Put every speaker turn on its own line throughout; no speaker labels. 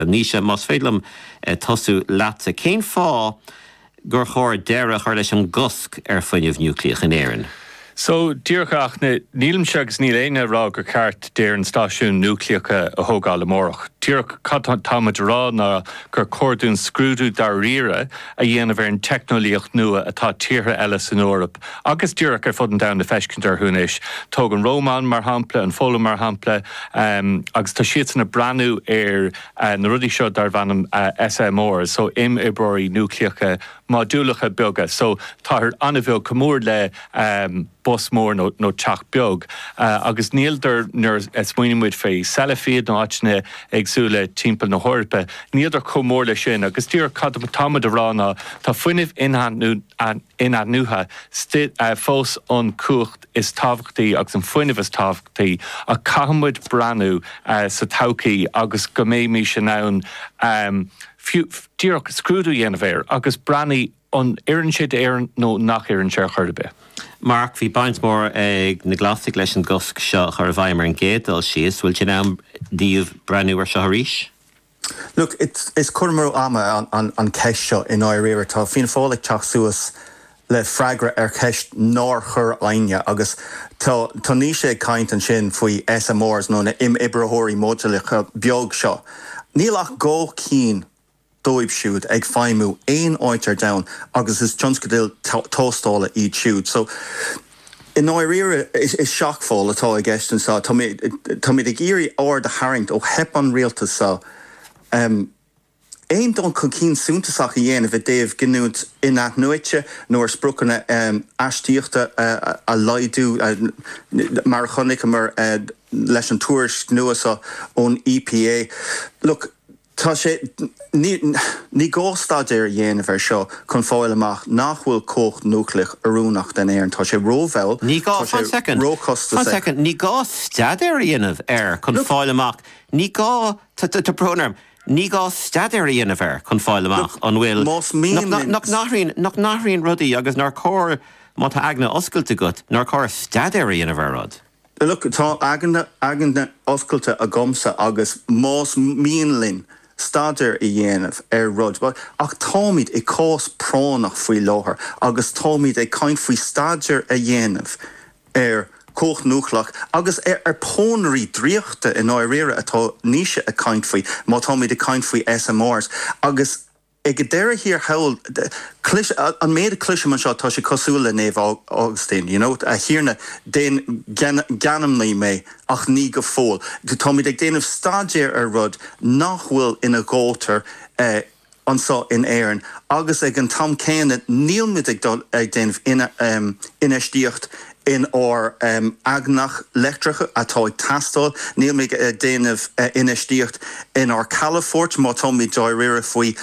Níise más féidlam tosú láta cén fá gur chóir deire chuir leis an gosc fuinneamh núcleach in éireann.
So, díorchach na nílim segus níl éine rá gur ceart déir an stáisiún núcleacha a thógáil amórach. Díorch táid rá na gur cordún scrúdú dar rire a dhéanamh ar an technolíocht nua atá tíortha eile in Eorp. Agus díorch ar fud an down na feiscintar thunéis. Tóg an Rómán mar hampla, an Fólam mar hampla, agus tá siad na branú ar na rudí seo dar bhanam SMR, so imibroí núcleacha modúlacha beaga. So tá anna bheoh cumúr le bus mór nó teach beag. Agus níl nar smuoinmuid fé salafiad nó áitne agsúla timpeall na Eorpa, níl comór le sin, agus tíor tamad arána tá fuinneamh inad nuha fós an cuacht is tábhachtaí agus an fuinneamh is tábhachtaí a cahamid branú sa taucaí agus go mé mí sin nán díorch scrúdú dhéanamh agus brannaí an éireann siad éireann nó nach éireann sé chuirbe.
Mark, hí baint mór ag na glasig leis an gosc seo chuir bhaimar an géadal síos, bhfuil sin am díomh breanú ar seo arís?
Look, it's curmar ama an ceist seo in áiríre tá fin fálaigh teach suas le freigra ar ceist nóir chur aine agus tá ní sé caint an sin faoi SMRs nó na imibreóirí módulicha beag seo. Níl ach gó cín dóibh siúd ag feimú éon áitir down agus is tionscadil tóstála iad siúd. So in áiríre is seachfáil atá ag eistin sa tá mid ag írí áir de haingt ó hep an rialtas sa éon don chu cín súntasach a dhéanamh déobh gnúd inat nuite nóair sprucanna aistíochta a laidú mar chonig mar leis an túris nuasa ón EPA. Look, tá sé ní gástadéir dhéanamh ar seo chun fáil amach nachhfuil cócht núcleach arúnach den éireann. Tá sé róbhil.
Ní gá stadéir dhéanamh ar chun fáil amach. Ní gá tá prónarm. Ní gá stadéir dhéanamh ar chun fáil amach an bhfuil nach nachríonn rudaí agus nar cóir má tá agna oscailte gut nar cóir stadéir dhéanamh ar rud.
Look, tá agna oscailte a gomsa agus más míonlinn staidir i dhéanamh ar rud, ach táimid i cás pránach faoi láthair, agus táimid ag caint faoi staidir a dhéanamh ar cócht núcleach, agus ar pónarí dríochta in áiríre atá níise a caint faoi, má táimid a caint faoi SMRs, agus ag go deire hir hail an méad clise man seo tá sé cosúla néomh Augustine, a hirna den ganamnaí mé ach ní go fóil. Táimid ag déanamh stadéir ar rud nachhfuil ina gátar ansá in éireann, agus ag an tam céanna níl ag déanamh inistíocht in or agnach letracha atá tastal, níl mé déanamh inistíocht in or Calafort, má táimid dáiríre faoi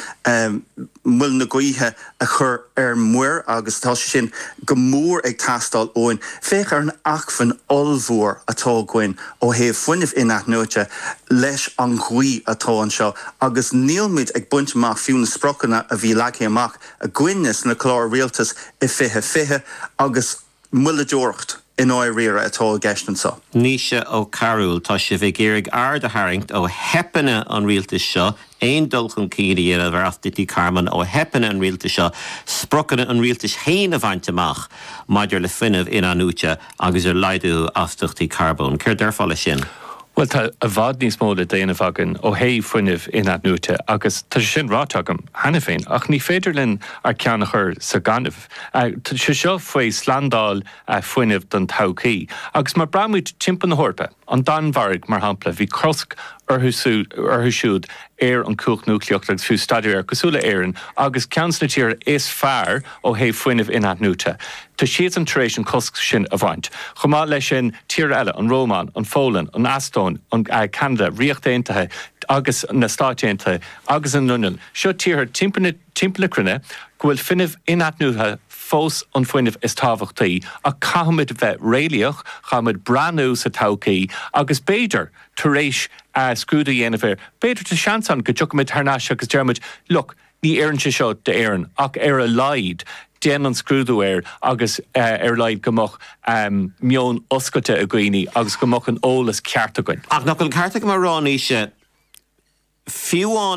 muil na gaotha a chur ar muir agus tá sin go mór ag tastal óin. Féach ar an achfan olmhór atá goin ó héh fuinneamh inat nuite leis an ghuí atá an seo, agus nílmid ag buint amach fiú na sprochanna a bhí leacha amach a gcuinnes na chlár rialtas I fithe agus mulle deocht in áiríre atá geistan sa.
Níise ó Carúil tá sé bheith géirigh ard a haingt ó hepanna an rialtas seo, éon dulchan círi ar a bharastití Carman ó hepanna an rialtas seo, sprochanna an rialtas héin a bhaint amach, maidir le fuinneamh in anúte agus ar leidú astuchtaí carbón. Céir deirfála sin?
Well, tá a bhd níos mó le déanamh agan ó hé fuinneamh inad nuite, agus tá sin rátagam hena féin, ach ní féidir linn ar ceannachar sa ganamh. Tá sé seo faoi slandáil fuinneamh don taucaí, agus mar bramuid timpeall na Eorpa, an danmhairg mar hampla, bhí crosc arthúisiúd ar an cúch núcleocht agus fiú staidir ar cosúla éireann, agus ceanslatíir is fearr ó hé fuinneamh inad nuite. Tá siad an taréis an cosc sin a bhaint. Chomá lei sin tír eile an Rómán, an Fólan, an Astón, an Canada, riochtaontaithe, agus na stáiteantaithe, agus an Nunan. Seo tír timpeall crunne, go bhfuil fuinneamh inad nuithe fós an fuinneamh is tábhachtaí, a cahamid bheith réilíoch, cahamid branú sa taucaí, agus béidir taréis scrúdú dhéanamh béidir tá seansan go dtucamid tarnáis agus dearmid, look, ní éireann sé seo de éireann, ach ar a laid déan an scrúdú agus ar laid gomach mion oscailte a gcuoine agus gomach an ólas cearta goin.
Ach nach an cearta go mar ráníise fiúán